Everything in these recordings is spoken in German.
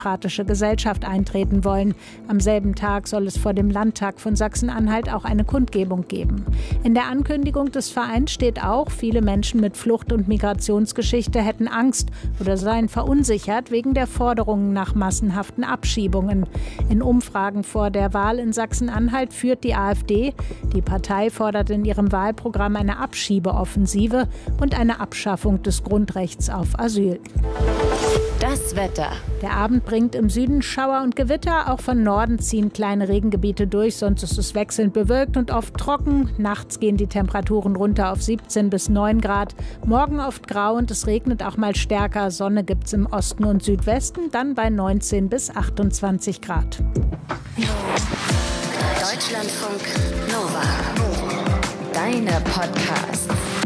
demokratische Gesellschaft eintreten wollen. Am selben Tag soll es vor dem Landtag von Sachsen-Anhalt auch eine Kundgebung geben. In der Ankündigung des Vereins steht auch, viele Menschen mit Flucht- und Migrationsgeschichte hätten Angst oder seien verunsichert wegen der Forderungen nach massenhaften Abschiebungen. In Umfragen vor der Wahl in Sachsen-Anhalt führt die AfD. Die Partei fordert in ihrem Wahlprogramm eine Abschiebeoffensive und eine Abschaffung des Grundrechts auf Asyl. Das Wetter. Der Abend bringt im Süden Schauer und Gewitter. Auch von Norden ziehen kleine Regengebiete durch, sonst ist es wechselnd bewölkt und oft trocken. Nachts gehen die Temperaturen runter auf 17 bis 9 Grad. Morgen oft grau und es regnet auch mal stärker. Sonne gibt es im Osten und Südwesten, dann bei 19 bis 28 Grad. Deutschlandfunk Nova. Deine Podcasts.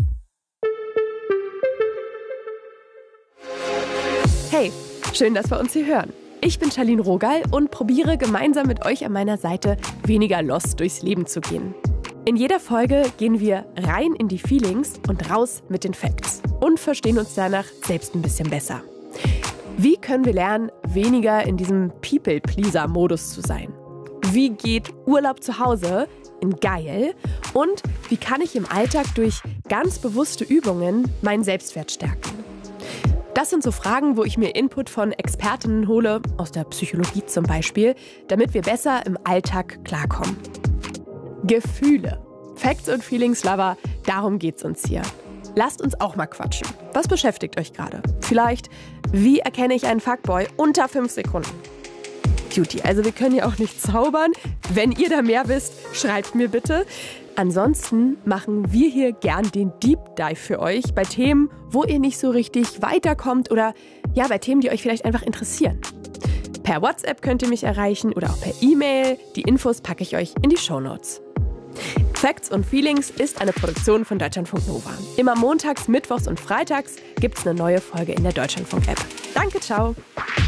Hey, schön, dass wir uns hier hören. Ich bin Charlene Rogal und probiere gemeinsam mit euch an meiner Seite weniger lost durchs Leben zu gehen. In jeder Folge gehen wir rein in die Feelings und raus mit den Facts und verstehen uns danach selbst ein bisschen besser. Wie können wir lernen, weniger in diesem People-Pleaser-Modus zu sein? Wie geht Urlaub zu Hause in geil? Und wie kann ich im Alltag durch ganz bewusste Übungen meinen Selbstwert stärken? Das sind so Fragen, wo ich mir Input von Expertinnen hole, aus der Psychologie zum Beispiel, damit wir besser im Alltag klarkommen. Gefühle. Facts und Feelings Lover, darum geht's uns hier. Lasst uns auch mal quatschen. Was beschäftigt euch gerade? Vielleicht, wie erkenne ich einen Fuckboy unter 5 Sekunden? Cutie, also wir können ja auch nicht zaubern. Wenn ihr da mehr wisst, schreibt mir bitte. Ansonsten machen wir hier gern den Deep Dive für euch bei Themen, wo ihr nicht so richtig weiterkommt oder ja, bei Themen, die euch vielleicht einfach interessieren. Per WhatsApp könnt ihr mich erreichen oder auch per E-Mail. Die Infos packe ich euch in die Shownotes. Facts und Feelings ist eine Produktion von Deutschlandfunk Nova. Immer montags, mittwochs und freitags gibt's eine neue Folge in der Deutschlandfunk-App. Danke, ciao!